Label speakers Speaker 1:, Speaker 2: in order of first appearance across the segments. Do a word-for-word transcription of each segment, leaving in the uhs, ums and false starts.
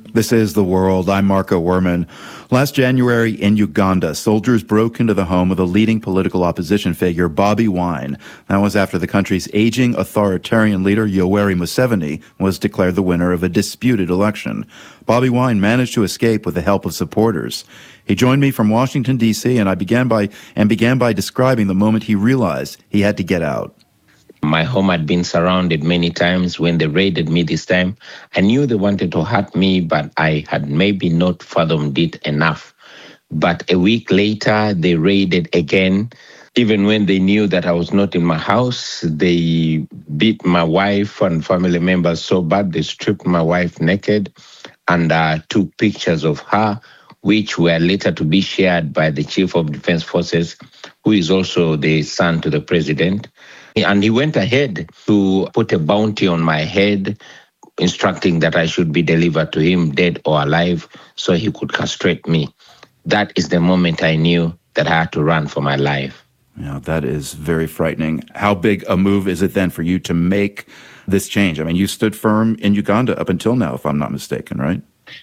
Speaker 1: This is The World. I'm Marco Werman. Last January in Uganda, soldiers broke into the home of the leading political opposition figure, Bobi Wine. That was after the country's aging authoritarian leader, Yoweri Museveni, was declared the winner of a disputed election. Bobi Wine managed to escape with the help of supporters. He joined me from Washington, D C, and I began by and began by describing the moment he realized he had to get out.
Speaker 2: My home had been surrounded many times. When they raided me this time, I knew they wanted to hurt me, but I had maybe not fathomed it enough. But a week later, they raided again. Even when they knew that I was not in my house, they beat my wife and family members so bad, they stripped my wife naked and uh, took pictures of her, which were later to be shared by the Chief of Defense Forces, who is also the son to the president. And he went ahead to put a bounty on my head, instructing that I should be delivered to him, dead or alive, so he could castrate me. That is the moment I knew that I had to run for my life.
Speaker 1: Yeah, that is very frightening. How big a move is it then for you to make this change? I mean, you stood firm in Uganda up until now, if I'm not mistaken, right?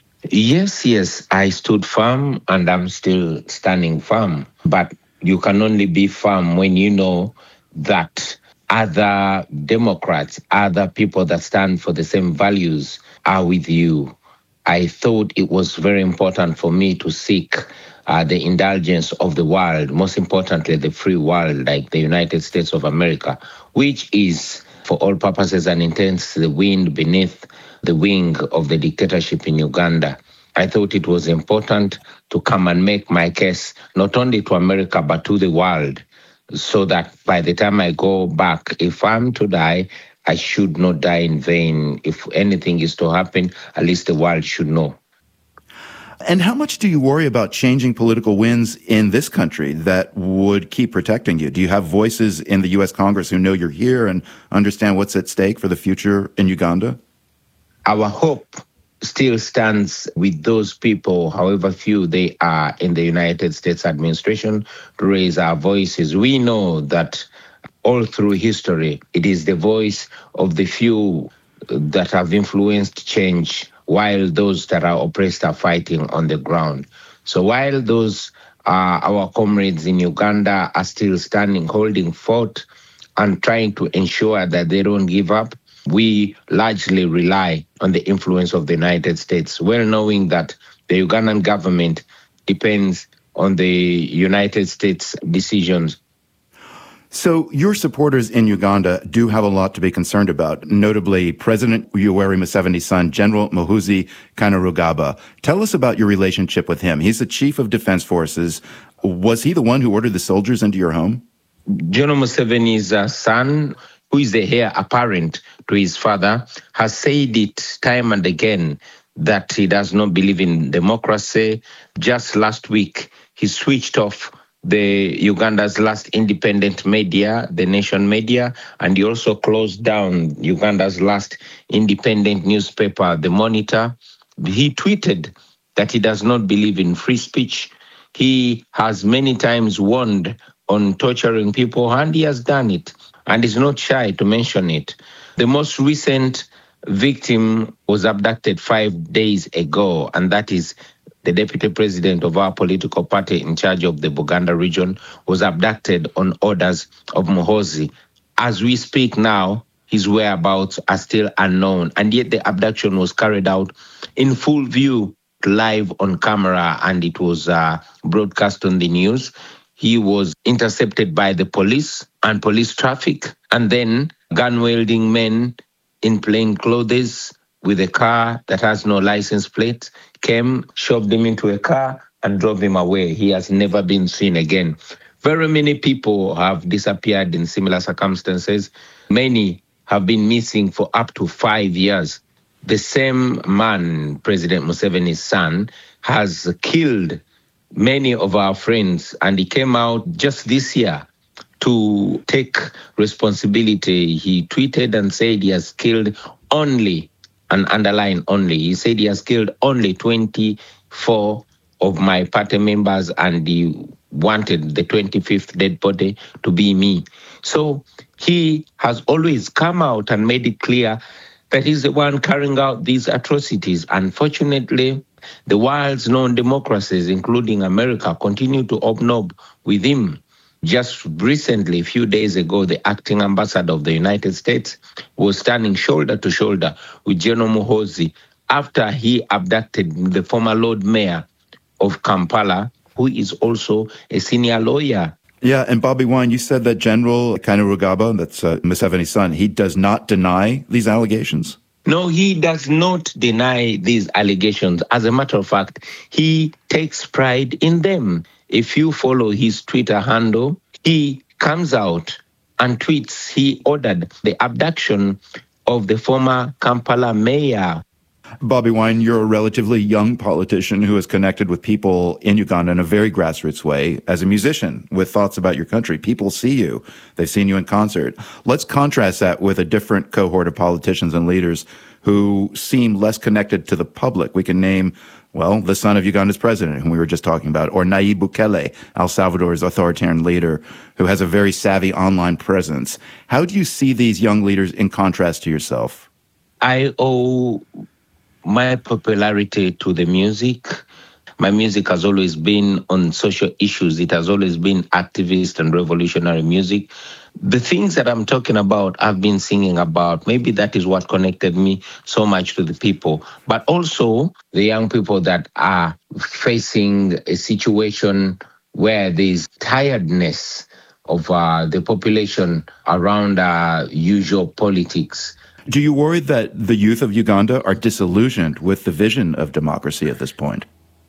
Speaker 2: Yes, yes, I stood firm and I'm still standing firm. But you can only be firm when you know that other Democrats, other people that stand for the same values are with you. I thought it was very important for me to seek uh, the indulgence of the world, most importantly, the free world, like the United States of America, which is, for all purposes and intents, the wind beneath the wing of the dictatorship in Uganda. I thought it was important to come and make my case, not only to America, but to the world, so that by the time I go back, if I'm to die, I should not die in vain. If anything is to happen, at least the world should know.
Speaker 1: And how much do you worry about changing political winds in this country that would keep protecting you? Do you have voices in the U S Congress who know you're here and understand what's at stake for the future in Uganda?
Speaker 2: Our hope still stands with those people, however few they are in the United States administration, to raise our voices. We know that all through history, it is the voice of the few that have influenced change, while those that are oppressed are fighting on the ground. So while those uh, our comrades in Uganda are still standing, holding fort, and trying to ensure that they don't give up, we largely rely on the influence of the United States, well knowing that the Ugandan government depends on the United States decisions.
Speaker 1: So your supporters in Uganda do have a lot to be concerned about, notably President Yoweri Museveni's son, General Muhoozi Kainerugaba. Tell us about your relationship with him. He's the chief of defense forces. Was he the one who ordered the soldiers into your home?
Speaker 2: General Museveni's uh, son, who is the heir apparent to his father, has said it time and again that he does not believe in democracy. Just last week, he switched off the Uganda's last independent media, the Nation Media, and he also closed down Uganda's last independent newspaper, The Monitor. He tweeted that he does not believe in free speech. He has many times warned on torturing people, and he has done it, and is not shy to mention it. The most recent victim was abducted five days ago, and that is the deputy president of our political party in charge of the Buganda region, was abducted on orders of Muhoozi. As we speak now, his whereabouts are still unknown, and yet the abduction was carried out in full view, live on camera, and it was uh, broadcast on the news. He was intercepted by the police and police traffic, and then gun-wielding men in plain clothes with a car that has no license plate came, shoved him into a car, and drove him away. He has never been seen again. Very many people have disappeared in similar circumstances. Many have been missing for up to five years. The same man, President Museveni's son, has killed many of our friends, and he came out just this year to take responsibility. He tweeted and said he has killed only, and underline only, he said he has killed only twenty-four of my party members, and he wanted the twenty-fifth dead body to be me. So he has always come out and made it clear that is the one carrying out these atrocities. Unfortunately, the world's known democracies, including America, continue to hobnob with him. Just recently, a few days ago, the acting ambassador of the United States was standing shoulder to shoulder with General Muhoozi after he abducted the former Lord Mayor of Kampala, who is also a senior lawyer.
Speaker 1: Yeah, and Bobi Wine, you said that General Kainerugaba, that's uh, Museveni's son, he does not deny these allegations?
Speaker 2: No, he does not deny these allegations. As a matter of fact, he takes pride in them. If you follow his Twitter handle, he comes out and tweets he ordered the abduction of the former Kampala mayor.
Speaker 1: Bobi Wine, you're a relatively young politician who is connected with people in Uganda in a very grassroots way as a musician with thoughts about your country. People see you. They've seen you in concert. Let's contrast that with a different cohort of politicians and leaders who seem less connected to the public. We can name, well, the son of Uganda's president, whom we were just talking about, or Nayib Bukele, El Salvador's authoritarian leader, who has a very savvy online presence. How do you see these young leaders in contrast to yourself?
Speaker 2: I owe my popularity to the music. My music has always been on social issues. It has always been activist and revolutionary music. The things that I'm talking about, I've been singing about. Maybe that is what connected me so much to the people. But also the young people that are facing a situation where there's tiredness of uh, the population around uh, usual politics.
Speaker 1: Do you worry that the youth of Uganda are disillusioned with the vision of democracy at this point?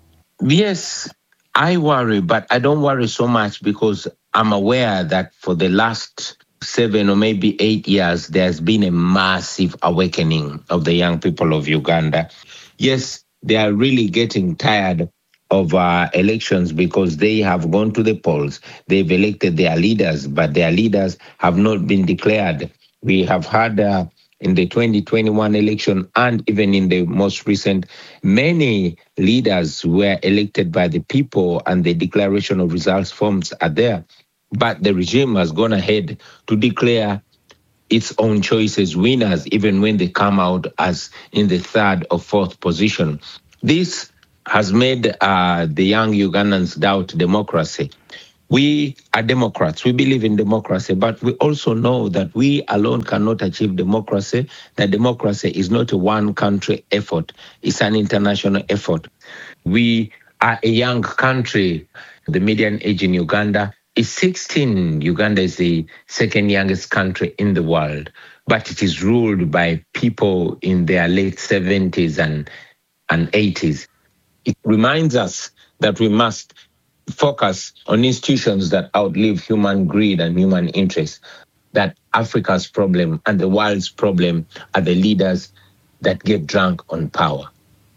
Speaker 2: Yes, I worry, but I don't worry so much because I'm aware that for the last seven or maybe eight years, there's been a massive awakening of the young people of Uganda. Yes, they are really getting tired of uh, elections because they have gone to the polls. They've elected their leaders, but their leaders have not been declared. We have had uh, in the twenty twenty-one election and even in the most recent, many leaders were elected by the people and the declaration of results forms are there. But the regime has gone ahead to declare its own choices winners, even when they come out as in the third or fourth position. This has made uh, the young Ugandans doubt democracy. We are Democrats. We believe in democracy, but we also know that we alone cannot achieve democracy, that democracy is not a one-country effort. It's an international effort. We are a young country. The median age in Uganda is sixteen. Uganda is the second youngest country in the world, but it is ruled by people in their late seventies and, and eighties. It reminds us that we must focus on institutions that outlive human greed and human interest, that Africa's problem and the world's problem are the leaders that get drunk on power.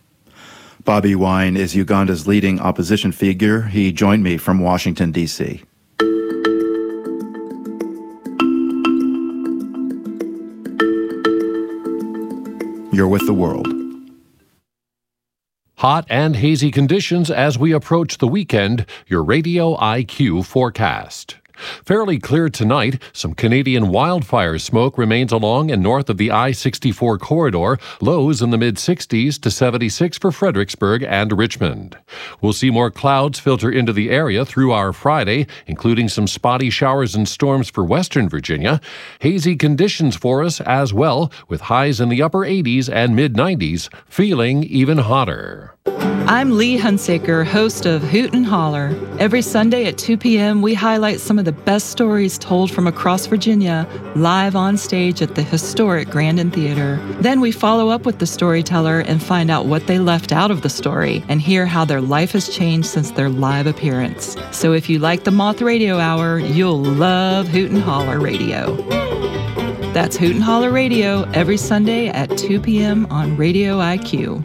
Speaker 1: Bobi Wine is Uganda's leading opposition figure. He joined me from Washington, D C You're with The World.
Speaker 3: Hot and hazy conditions as we approach the weekend. Your Radio I Q forecast. Fairly clear tonight. Some Canadian wildfire smoke remains along and north of the I sixty-four corridor. Lows in the mid-sixties to seventy-six for Fredericksburg and Richmond. We'll see more clouds filter into the area through our Friday, including some spotty showers and storms for Western Virginia. Hazy conditions for us as well, with highs in the upper eighties and mid-nineties, feeling even hotter.
Speaker 4: I'm Lee Hunsaker, host of Hoot and Holler. Every Sunday at two p.m., we highlight some of the best stories told from across Virginia, live on stage at the historic Grandin Theater. Then we follow up with the storyteller and find out what they left out of the story and hear how their life has changed since their live appearance. So if you like the Moth Radio Hour, you'll love Hoot and Holler Radio. That's Hoot and Holler Radio every Sunday at two p.m. on Radio I Q.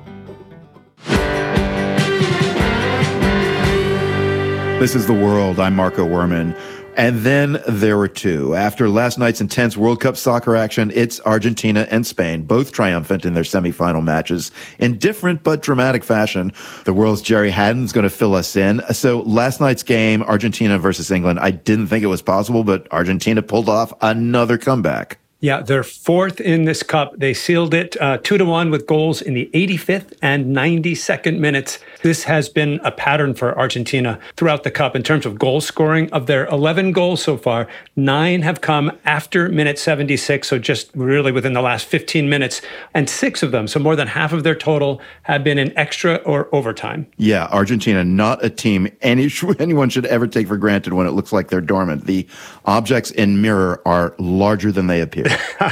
Speaker 1: This is The World. I'm Marco Werman. And then there were two. After last night's intense World Cup soccer action, it's Argentina and Spain, both triumphant in their semifinal matches in different but dramatic fashion. The World's Jerry Haddon's going to fill us in. So last night's game, Argentina versus England, I didn't think it was possible, but Argentina pulled off another comeback.
Speaker 5: Yeah, they're fourth in this cup. They sealed it uh, two to one with goals in the eighty-fifth and ninety-second minutes. This has been a pattern for Argentina throughout the cup in terms of goal scoring. Of their eleven goals so far, nine have come after minute seventy-six, so just really within the last fifteen minutes, and six of them, so more than half of their total, have been in extra or overtime.
Speaker 1: Yeah, Argentina, not a team any anyone should ever take for granted when it looks like they're dormant. The objects in mirror are larger than they appear.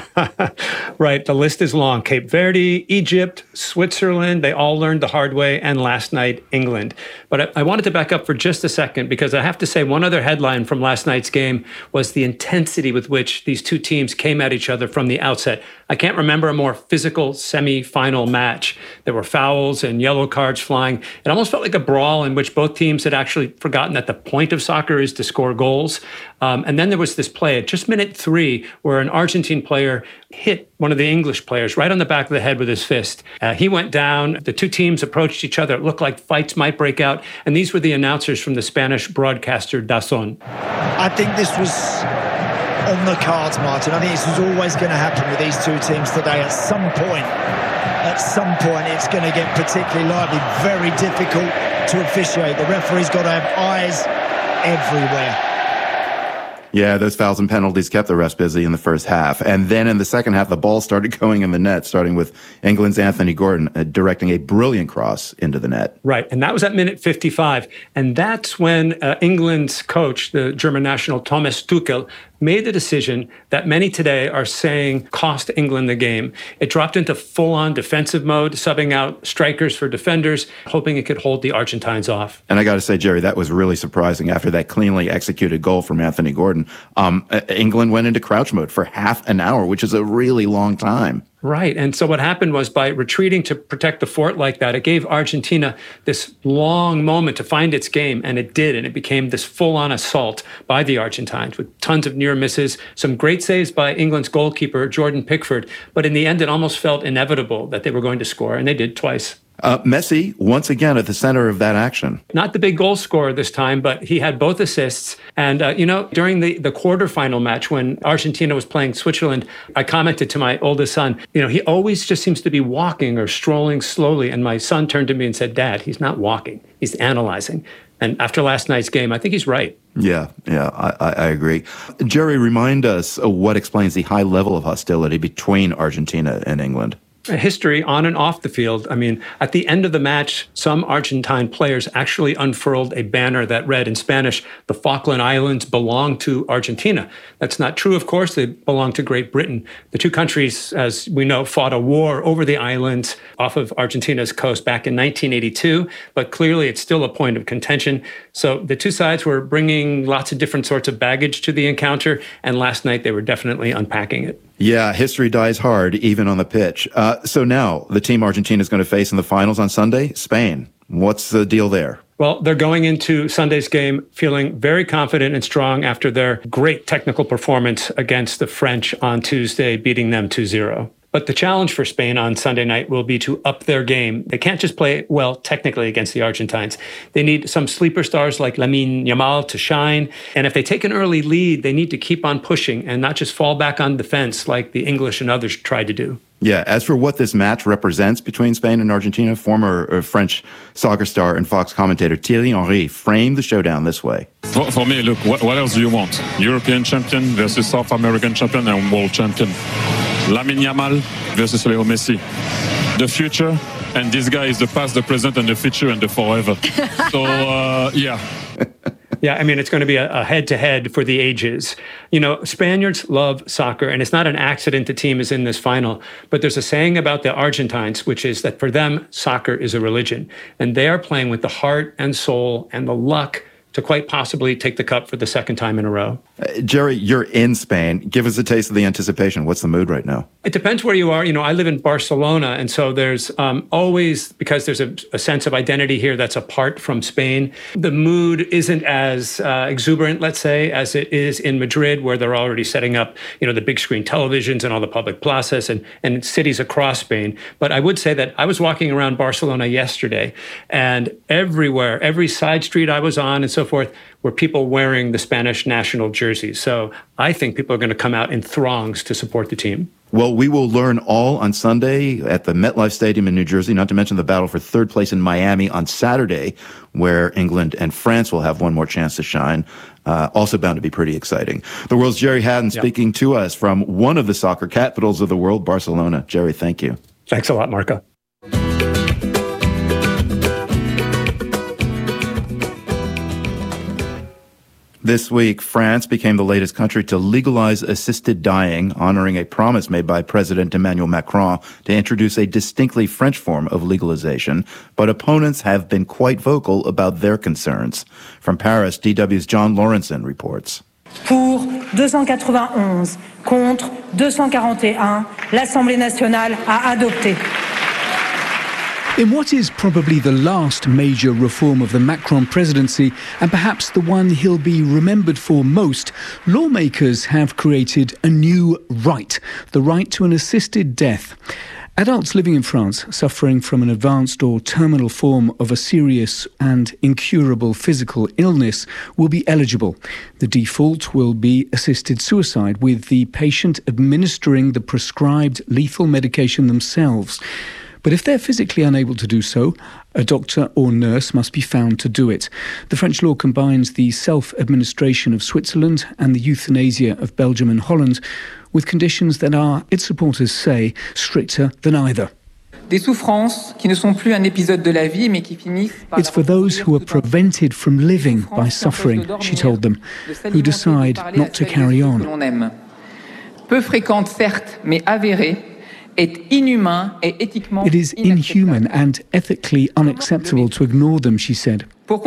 Speaker 5: Right. The list is long. Cape Verde, Egypt, Switzerland, they all learned the hard way, and last night, England. But I, I wanted to back up for just a second because I have to say one other headline from last night's game was the intensity with which these two teams came at each other from the outset. I can't remember a more physical semi-final match. There were fouls and yellow cards flying. It almost felt like a brawl in which both teams had actually forgotten that the point of soccer is to score goals. Um, and then there was this play at just minute three where an Argentine player hit one of the English players right on the back of the head with his fist. Uh, he went down. The two teams approached each other. It looked like fights might break out. And these were the announcers from the Spanish broadcaster DAZN.
Speaker 6: I think this was on the cards, Martin. I think this was always going to happen with these two teams today. At some point, at some point, it's going to get particularly lively, very difficult to officiate. The referee's got to have eyes everywhere.
Speaker 1: Yeah, those fouls and penalties kept the refs busy in the first half. And then in the second half, the ball started going in the net, starting with England's Anthony Gordon uh, directing a brilliant cross into the net.
Speaker 5: Right, and that was at minute fifty-five. And that's when uh, England's coach, the German national Thomas Tuchel, made the decision that many today are saying cost England the game. It dropped into full-on defensive mode, subbing out strikers for defenders, hoping it could hold the Argentines off.
Speaker 1: And I got to say, Jerry, that was really surprising after that cleanly executed goal from Anthony Gordon. Um, England went into crouch mode for half an hour, which is a really long time.
Speaker 5: Right. And so what happened was by retreating to protect the fort like that, it gave Argentina this long moment to find its game, and it did. And it became this full-on assault by the Argentines with tons of near misses, some great saves by England's goalkeeper, Jordan Pickford. But in the end, it almost felt inevitable that they were going to score, and they did twice.
Speaker 1: Uh, Messi, once again, at the center of that action.
Speaker 5: Not the big goal scorer this time, but he had both assists. And, uh, you know, during the, the quarterfinal match when Argentina was playing Switzerland, I commented to my oldest son, you know, he always just seems to be walking or strolling slowly. And my son turned to me and said, Dad, he's not walking. He's analyzing. And after last night's game, I think he's right.
Speaker 1: Yeah, yeah, I, I agree. Jerry, remind us of what explains the high level of hostility between Argentina and England.
Speaker 5: History on and off the field. I mean, at the end of the match, some Argentine players actually unfurled a banner that read in Spanish, "The Falkland Islands belong to Argentina." That's not true, of course. They belong to Great Britain. The two countries, as we know, fought a war over the islands off of Argentina's coast back in nineteen eighty-two, but clearly it's still a point of contention. So the two sides were bringing lots of different sorts of baggage to the encounter, and last night they were definitely unpacking it.
Speaker 1: Yeah, history dies hard, even on the pitch. Uh, so now, the team Argentina is going to face in the finals on Sunday, Spain. What's the deal there?
Speaker 5: Well, they're going into Sunday's game feeling very confident and strong after their great technical performance against the French on Tuesday, beating them two zero. But the challenge for Spain on Sunday night will be to up their game. They can't just play well technically against the Argentines. They need some sleeper stars like Lamine Yamal to shine. And if they take an early lead, they need to keep on pushing and not just fall back on defense like the English and others tried to do.
Speaker 1: Yeah, as for what this match represents between Spain and Argentina, former uh, French soccer star and Fox commentator Thierry Henry framed the showdown this way.
Speaker 7: For, for me, look, what, what else do you want? European champion versus South American champion and world champion. Lamine Yamal versus Leo Messi. The future, and this guy is the past, the present, and the future, and the forever. So, uh, yeah.
Speaker 5: Yeah, I mean, it's going to be a, a head-to-head for the ages. You know, Spaniards love soccer, and it's not an accident the team is in this final. But there's a saying about the Argentines, which is that for them, soccer is a religion. And they are playing with the heart and soul and the luck to quite possibly take the cup for the second time in a row.
Speaker 1: Uh, Jerry, you're in Spain. Give us a taste of the anticipation. What's the mood right now?
Speaker 5: It depends where you are. You know, I live in Barcelona, and so there's um, always, because there's a, a sense of identity here that's apart from Spain, the mood isn't as uh, exuberant, let's say, as it is in Madrid, where they're already setting up, you know, the big screen televisions and all the public plazas and, and cities across Spain. But I would say that I was walking around Barcelona yesterday, and everywhere, every side street I was on and so so forth, were people wearing the Spanish national jerseys. So I think people are going to come out in throngs to support the team.
Speaker 1: Well, we will learn all on Sunday at the MetLife Stadium in New Jersey, not to mention the battle for third place in Miami on Saturday, where England and France will have one more chance to shine. Uh, also bound to be pretty exciting. The world's Gerry Hadden yep. speaking to us from one of the soccer capitals of the world, Barcelona. Gerry, thank you.
Speaker 5: Thanks a lot, Marco.
Speaker 1: This week, France became the latest country to legalize assisted dying, honoring a promise made by President Emmanuel Macron to introduce a distinctly French form of legalization. But opponents have been quite vocal about their concerns. From Paris, D W's John Lawrenson reports.
Speaker 8: Pour deux cent quatre-vingt-onze, contre deux cent quarante et un, l'Assemblée nationale a adopté.
Speaker 9: In what is probably the last major reform of the Macron presidency, and perhaps the one he'll be remembered for most, lawmakers have created a new right, the right to an assisted death. Adults living in France suffering from an advanced or terminal form of a serious and incurable physical illness will be eligible. The default will be assisted suicide, with the patient administering the prescribed lethal medication themselves. But if they're physically unable to do so, a doctor or nurse must be found to do it. The French law combines the self-administration of Switzerland and the euthanasia of Belgium and Holland, with conditions that are, its supporters say, stricter than either.
Speaker 10: Des souffrances qui ne sont plus un épisode de la vie, mais qui finissent par...
Speaker 9: It's for those who are prevented from living by suffering, she told them, who decide not to carry on.
Speaker 10: Peu fréquente, certes, mais avérée. It
Speaker 9: is inhuman and ethically unacceptable to ignore them, she said.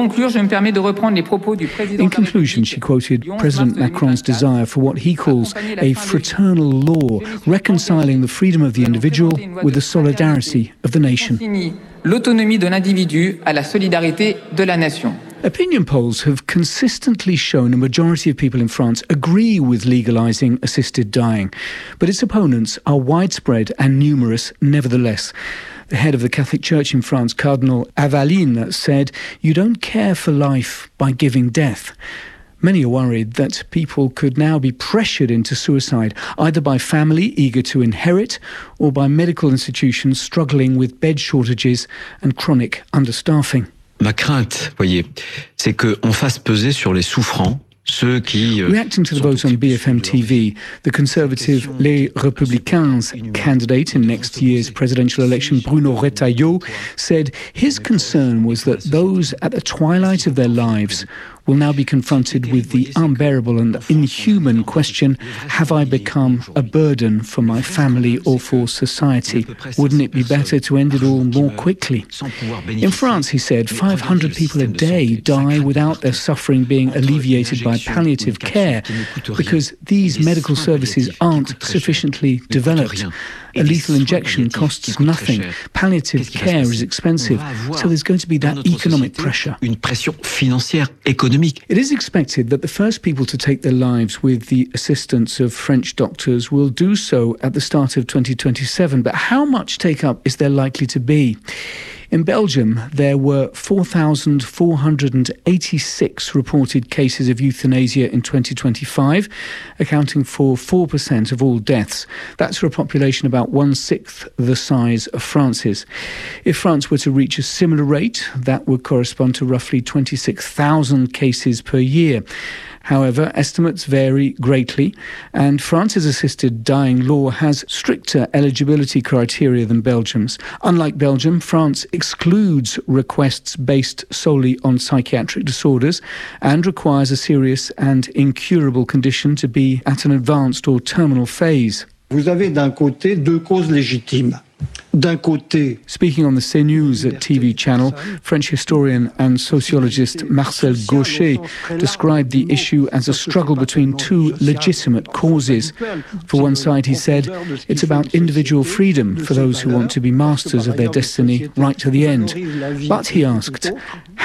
Speaker 9: In conclusion, she quoted President Macron's desire for what he calls a fraternal law, reconciling the freedom of the individual with the solidarity of the nation.
Speaker 10: L'autonomie de l'individu à la solidarité de la nation.
Speaker 9: Opinion polls have consistently shown a majority of people in France agree with legalizing assisted dying, but its opponents are widespread and numerous nevertheless. The head of the Catholic Church in France, Cardinal Aveline, said, "You don't care for life by giving death." Many are worried that people could now be pressured into suicide, either by family eager to inherit or by medical institutions struggling with bed shortages and chronic understaffing.
Speaker 11: Ma crainte, voyez, c'est qu'on fasse peser sur les souffrants ceux qui...
Speaker 9: Reacting to the vote on B F M T V, the Conservative Les Républicains candidate in next year's presidential election, Bruno Retailleau, said his concern was that those at the twilight of their lives will now be confronted with the unbearable and inhuman question, have I become a burden for my family or for society? Wouldn't it be better to end it all more quickly? In France, he said, five hundred people a day die without their suffering being alleviated by palliative care because these medical services aren't sufficiently developed. A lethal injection costs nothing. Palliative care is expensive, so there's going to be that economic pressure.
Speaker 11: Une pression financière, économique.
Speaker 9: It is expected that the first people to take their lives with the assistance of French doctors will do so at the start of twenty twenty-seven, but how much take-up is there likely to be? In Belgium, there were four thousand four hundred eighty-six reported cases of euthanasia in twenty twenty-five, accounting for four percent of all deaths. That's for a population about one-sixth the size of France's. If France were to reach a similar rate, that would correspond to roughly twenty-six thousand cases per year. However, estimates vary greatly, and France's assisted dying law has stricter eligibility criteria than Belgium's. Unlike Belgium, France excludes requests based solely on psychiatric disorders and requires a serious and incurable condition to be at an advanced or terminal phase.
Speaker 12: Vous avez d'un côté deux causes légitimes. D'un côté,
Speaker 9: speaking on the CNews T V channel, French historian and sociologist Marcel Gauchet described the issue as a struggle between two legitimate causes. For one side, he said, it's about individual freedom for those who want to be masters of their destiny right to the end. But, he asked,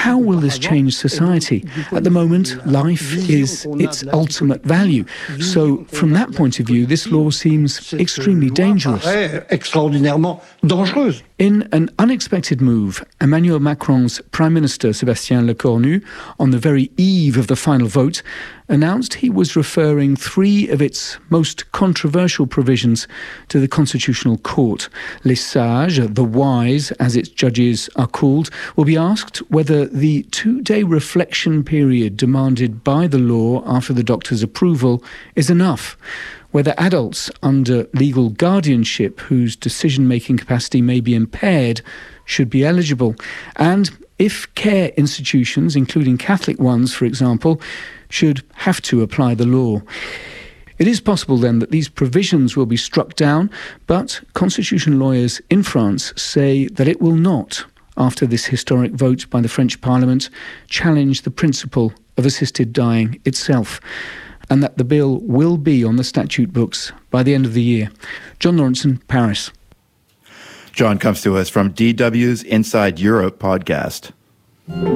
Speaker 9: how will this change society? At the moment, life is its ultimate value. So, from that point of view, this law seems extremely dangerous. In an unexpected move, Emmanuel Macron's Prime Minister, Sébastien Lecornu, on the very eve of the final vote, announced he was referring three of its most controversial provisions to the Constitutional Court. Les Sages, the wise, as its judges are called, will be asked whether the two-day reflection period demanded by the law after the doctor's approval is enough, whether adults under legal guardianship whose decision-making capacity may be impaired should be eligible, and if care institutions, including Catholic ones, for example, should have to apply the law. It is possible then that these provisions will be struck down, but constitution lawyers in France say that it will not, after this historic vote by the French Parliament, challenge the principle of assisted dying itself, and that the bill will be on the statute books by the end of the year. John Lawrenson, Paris.
Speaker 1: John comes to us from D W's Inside Europe podcast.